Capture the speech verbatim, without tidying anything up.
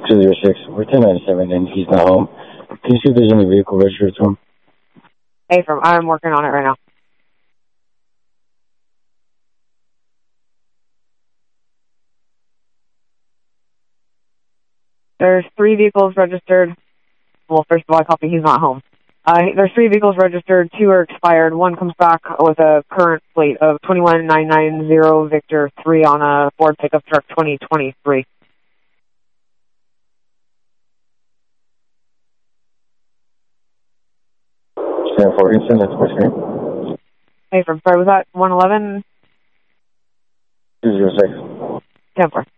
two zero six, we're ten ninety-seven and he's not home. Can you see if there's any vehicle registered to him? Hey, from I'm working on it right now. There's three vehicles registered. Well, first of all, I copy he's not home. Uh, there's three vehicles registered. Two are expired. One comes back with a current plate of twenty-one nine nine zero Victor three on a Ford pickup truck twenty twenty-three. Sam Ferguson, that's my screen. Hey, from sorry, was that one eleven? two zero six. ten four.